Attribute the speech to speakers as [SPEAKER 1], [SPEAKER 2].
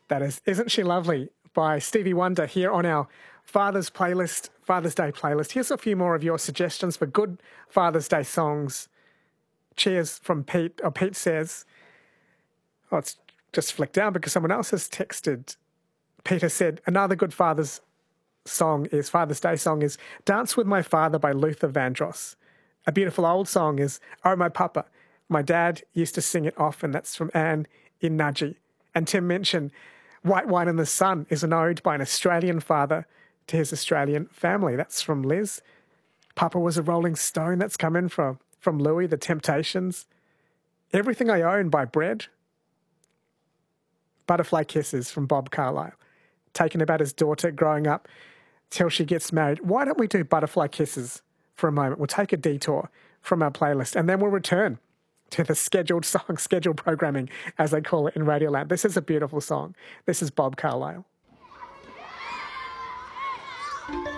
[SPEAKER 1] That is Isn't She Lovely by Stevie Wonder here on our Father's playlist, Father's Day playlist. Here's a few more of your suggestions for good Father's Day songs. Cheers from Pete. Pete says, it's just flicked down because someone else has texted. Peter said, another good Father's Day song is Dance With My Father by Luther Vandross. A beautiful old song is Oh My Papa. My dad used to sing it often. That's from Anne in Nudgee. And Tim mentioned White Wine in the Sun is an ode by an Australian father to his Australian family. That's from Liz. Papa Was a Rolling Stone. That's come in from Louis, The Temptations. Everything I Own by Bread. Butterfly Kisses from Bob Carlyle. Taken about his daughter growing up till she gets married. Why don't we do Butterfly Kisses for a moment? We'll take a detour from our playlist and then we'll return to the scheduled programming, as they call it in Radioland. This is a beautiful song. This is Bob Carlyle.